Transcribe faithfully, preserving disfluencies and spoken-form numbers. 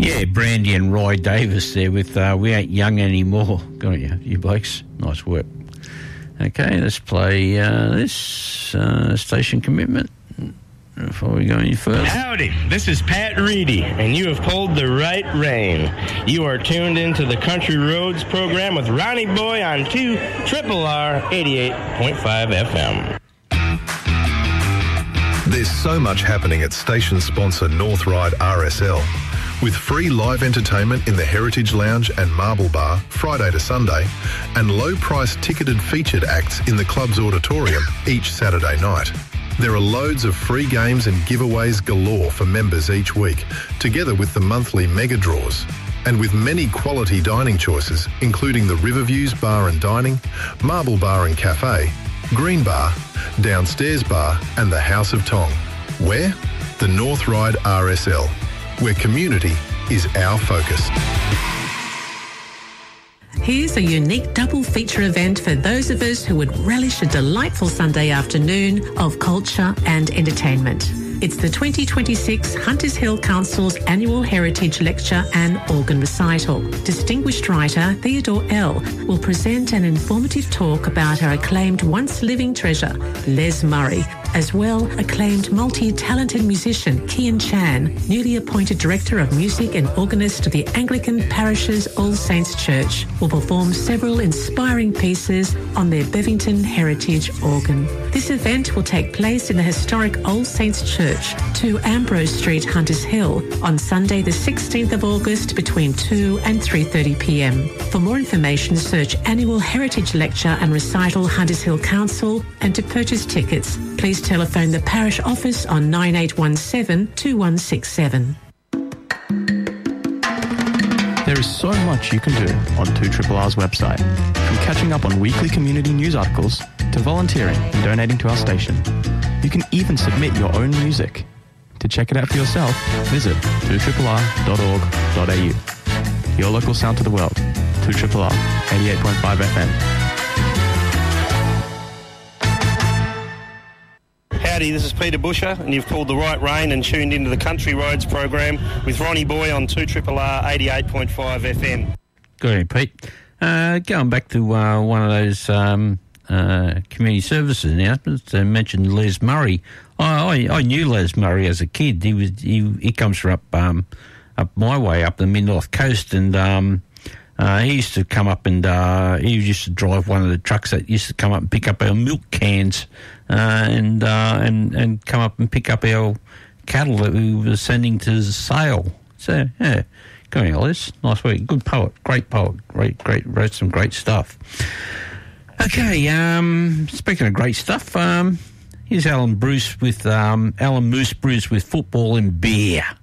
Yeah, Brandy and Roy Davis there with uh, We Ain't Young Anymore. Got you, you blokes. Nice work. Okay, let's play uh, this uh, station commitment before we go any further. Howdy, this is Pat Reedy, and you have pulled the right rein. You are tuned into the Country Roads program with Ronnie Boy on two Triple R eighty-eight point five F M. There's so much happening at station sponsor North Ryde R S L. With free live entertainment in the Heritage Lounge and Marble Bar Friday to Sunday, and low-priced ticketed featured acts in the club's auditorium each Saturday night. There are loads of free games and giveaways galore for members each week, together with the monthly mega draws. And with many quality dining choices, including the Riverviews Bar and Dining, Marble Bar and Cafe, Green Bar, Downstairs Bar and the House of Tong. Where? The North Ryde R S L, where community is our focus. Here's a unique double feature event for those of us who would relish a delightful Sunday afternoon of culture and entertainment. It's the twenty twenty-six Hunters Hill Council's annual Heritage Lecture and Organ Recital. Distinguished writer Theodore L. will present an informative talk about her acclaimed once-living treasure, Les Murray. As well, acclaimed multi-talented musician Kian Chan, newly appointed Director of Music and organist of the Anglican Parish's All Saints Church, will perform several inspiring pieces on their Bevington heritage organ. This event will take place in the historic All Saints Church, two Ambrose Street, Hunters Hill, on Sunday the sixteenth of August between two and three thirty p m. For more information, search Annual Heritage Lecture and Recital Hunters Hill Council, and to purchase tickets, please telephone the parish office on nine eight one seven, two one six seven. There is so much you can do on two R R's website, from catching up on weekly community news articles to volunteering and donating to our station. You can even submit your own music. To check it out for yourself, visit two R R dot org dot a u. Your local sound to the world, two R R, eighty-eight point five F M. Howdy, this is Peter Busher, and you've pulled the right rein and tuned into the Country Roads program with Ronnie Boy on two R R eighty-eight point five F M. Good evening, Pete. Uh, going back to uh, one of those um, uh, community services announcements, I mentioned Les Murray. I, I, I knew Les Murray as a kid. He was he, he comes from up um, up my way, up the mid-north coast, and um, uh, he used to come up and uh, he used to drive one of the trucks that used to come up and pick up our milk cans uh, and uh, and and come up and pick up our cattle that we were sending to sale. So yeah, going on, Les, nice work. Good poet, great poet, great great wrote some great stuff. Okay, um, speaking of great stuff, um, here's Alan Bruce with um, Alan Moose Bruce with Football and Beer.